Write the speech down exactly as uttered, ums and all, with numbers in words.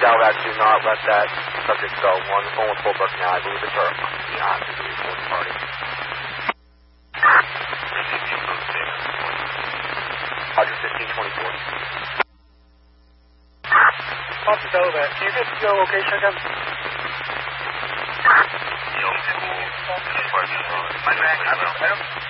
Delvac, do not let that subject go. We're on the phone with Holbrook now. I believe it's our beyond the reporting party. Roger, fifteen twenty-four. Officer Delvac, can you get your location again? 영지구, I don't